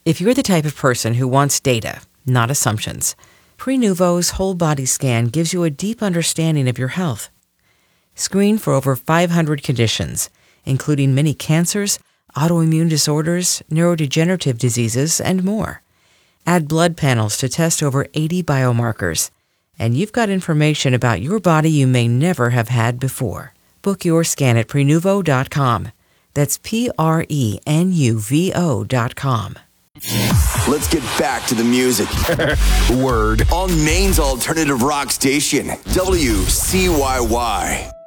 If you're the type of person who wants data, not assumptions, Prenuvo's whole body scan gives you a deep understanding of your health. Screen for over 500 conditions, including many cancers, autoimmune disorders, neurodegenerative diseases, and more. Add blood panels to test over 80 biomarkers, and you've got information about your body you may never have had before. Book your scan at Prenuvo.com. That's Prenuvo.com. Let's get back to the music. Word. On Maine's alternative rock station, WCYY.